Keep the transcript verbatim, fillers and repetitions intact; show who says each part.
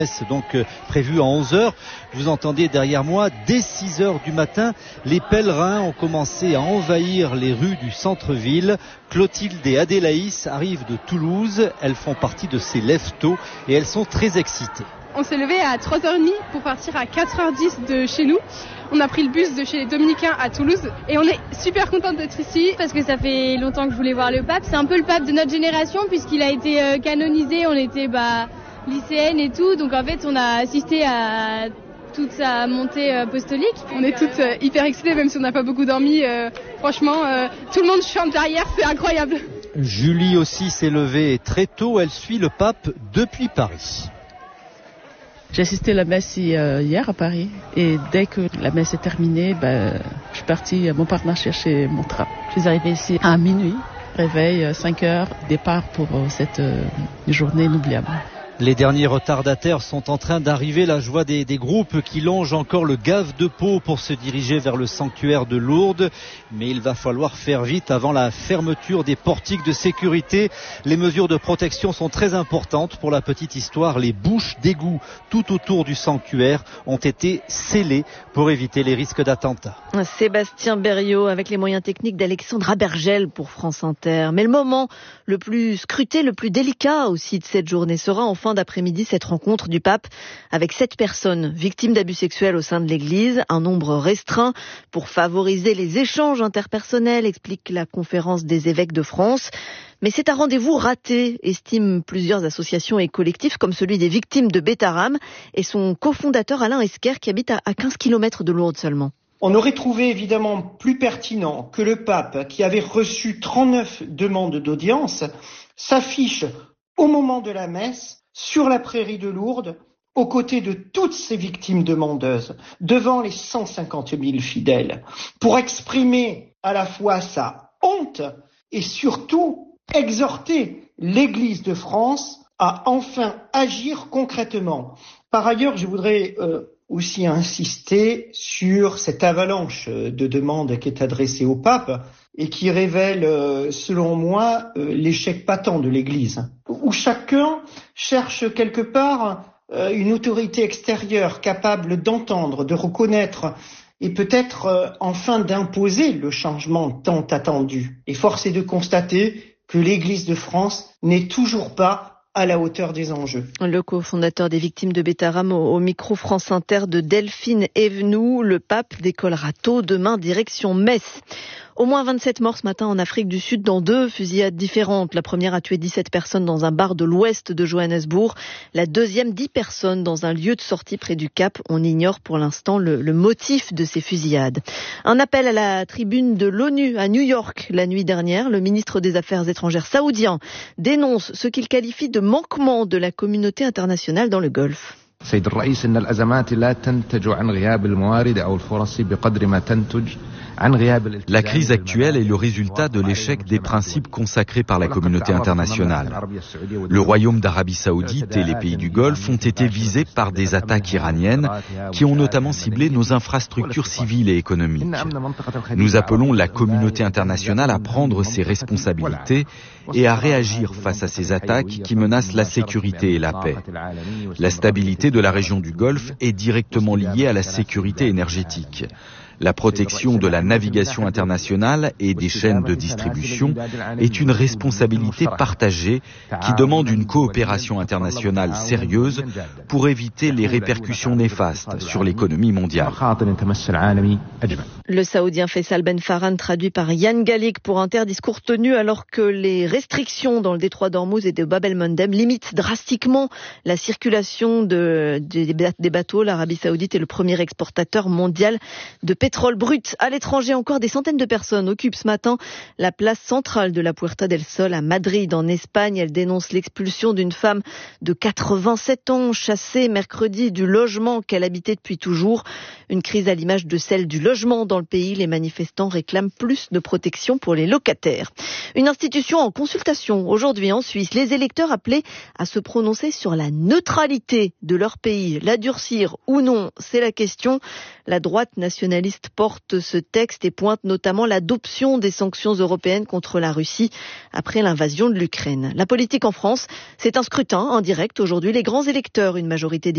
Speaker 1: Donc euh, prévu à onze heures, vous entendez derrière moi, dès six heures du matin, les pèlerins ont commencé à envahir les rues du centre-ville. Clotilde et Adélaïs arrivent de Toulouse, elles font partie de ces lève-tôt et elles sont très excitées.
Speaker 2: On s'est levé à trois heures trente pour partir à quatre heures dix de chez nous. On a pris le bus de chez les Dominicains à Toulouse et on est super contente d'être ici.
Speaker 3: Parce que ça fait longtemps que je voulais voir le pape. C'est un peu le pape de notre génération puisqu'il a été euh, canonisé, on était... bah. lycéenne et tout, donc en fait on a assisté à toute sa montée apostolique.
Speaker 2: On est toutes euh, hyper excitées, même si on n'a pas beaucoup dormi. Euh, franchement, euh, tout le monde chante derrière, c'est incroyable.
Speaker 1: Julie aussi s'est levée très tôt, elle suit le pape depuis Paris.
Speaker 4: J'ai assisté à la messe hier à Paris et dès que la messe est terminée, ben, je suis partie à Montparnasse m'a chercher mon train. Je suis arrivée ici à minuit, réveil cinq heures, départ pour cette euh, journée inoubliable.
Speaker 1: Les derniers retardataires sont en train d'arriver, la joie des, des groupes qui longent encore le Gave de Pau pour se diriger vers le sanctuaire de Lourdes. Mais il va falloir faire vite avant la fermeture des portiques de sécurité. Les mesures de protection sont très importantes. Pour la petite histoire, les bouches d'égout tout autour du sanctuaire ont été scellées pour éviter les risques d'attentats.
Speaker 5: Sébastien Berriot avec les moyens techniques d'Alexandra Bergel pour France Inter. Mais le moment le plus scruté, le plus délicat aussi de cette journée sera en fin d'après-midi cette rencontre du pape avec sept personnes victimes d'abus sexuels au sein de l'Église, un nombre restreint pour favoriser les échanges interpersonnels, explique la conférence des évêques de France. Mais c'est un rendez-vous raté, estiment plusieurs associations et collectifs comme celui des victimes de Bétharram et son cofondateur Alain Esquer qui habite à quinze kilomètres de Lourdes seulement.
Speaker 6: On aurait trouvé évidemment plus pertinent que le pape, qui avait reçu trente-neuf demandes d'audience, s'affiche au moment de la messe sur la prairie de Lourdes, aux côtés de toutes ces victimes demandeuses, devant les cent cinquante mille fidèles, pour exprimer à la fois sa honte et surtout exhorter l'Église de France à enfin agir concrètement. Par ailleurs, je voudrais euh, aussi insister sur cette avalanche de demandes qui est adressée au pape et qui révèle, euh, selon moi, euh, l'échec patent de l'Église, où chacun cherche quelque part euh, une autorité extérieure capable d'entendre, de reconnaître et peut-être euh, enfin d'imposer le changement tant attendu. Et force est de constater que l'Église de France n'est toujours pas à la hauteur des enjeux.
Speaker 5: Le cofondateur des victimes de Bétharram au, au micro France Inter de Delphine Evenou. Le pape décollera tôt demain direction Metz. Au moins vingt-sept morts ce matin en Afrique du Sud dans deux fusillades différentes. La première a tué dix-sept personnes dans un bar de l'ouest de Johannesburg. La deuxième, dix personnes dans un lieu de sortie près du Cap. On ignore pour l'instant le, le motif de ces fusillades. Un appel à la tribune de l'ONU à New York la nuit dernière. Le ministre des Affaires étrangères saoudien dénonce ce qu'il qualifie de manquement de la communauté internationale dans le Golfe.
Speaker 7: سيد الرئيس إن الأزمات لا تنتج عن غياب الموارد أو الفرص بقدر ما تنتج عن غياب.
Speaker 8: La crise actuelle est le résultat de l'échec des principes consacrés par la communauté internationale. Le Royaume d'Arabie Saoudite et les pays du Golfe ont été visés par des attaques iraniennes qui ont notamment ciblé nos infrastructures civiles et économiques. Nous appelons la communauté internationale à prendre ses responsabilités et à réagir face à ces attaques qui menacent la sécurité et la paix. La stabilité de la région du Golfe est directement liée à la sécurité énergétique. La protection de la navigation internationale et des chaînes de distribution est une responsabilité partagée qui demande une coopération internationale sérieuse pour éviter les répercussions néfastes sur l'économie mondiale.
Speaker 5: Le Saoudien Faisal Ben Farhan, traduit par Yann Gallic pour Inter, discours tenu alors que les restrictions dans le détroit d'Ormuz et de Bab el-Mandeb limitent drastiquement la circulation de, de, des bateaux. L'Arabie Saoudite est le premier exportateur mondial de pétrole. Pétrole brut à l'étranger. Encore des centaines de personnes occupent ce matin la place centrale de la Puerta del Sol à Madrid, en Espagne. Elle dénonce l'expulsion d'une femme de quatre-vingt-sept ans chassée mercredi du logement qu'elle habitait depuis toujours. Une crise à l'image de celle du logement dans le pays. Les manifestants réclament plus de protection pour les locataires. Une institution en consultation aujourd'hui en Suisse. Les électeurs appelés à se prononcer sur la neutralité de leur pays. La durcir ou non, c'est la question. La droite nationaliste porte ce texte et pointe notamment l'adoption des sanctions européennes contre la Russie après l'invasion de l'Ukraine. La politique en France, c'est un scrutin en direct aujourd'hui. Les grands électeurs, une majorité